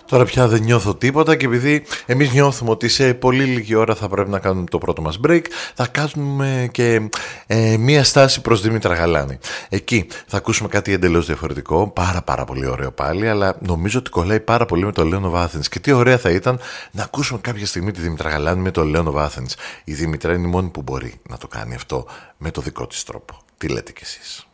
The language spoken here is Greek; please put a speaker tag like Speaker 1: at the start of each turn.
Speaker 1: Τώρα πια δεν νιώθω τίποτα και επειδή εμείς νιώθουμε ότι σε πολύ λίγη ώρα θα πρέπει να κάνουμε το πρώτο μας break, θα κάνουμε και μία στάση προς Δήμητρα Γαλάνη. Εκεί θα ακούσουμε κάτι εντελώς διαφορετικό, πάρα πολύ ωραίο πάλι, αλλά νομίζω ότι κολλάει πάρα πολύ με το Leon of Athens. Και τι ωραία θα ήταν να ακούσουμε κάποια στιγμή τη Δήμητρα Γαλάνη με το Leon of Athens. Η Δήμητρα είναι η μόνη που μπορεί να το κάνει αυτό με το δικό της τρόπο. Τι λέτε κι εσείς?